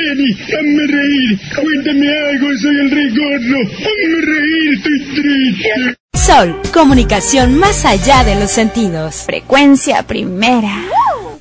Jenny, hazme reír. Cuéntame algo, soy el Rey Gordo. Hazme reír, estoy triste. Sol, comunicación más allá de los sentidos. Frecuencia primera.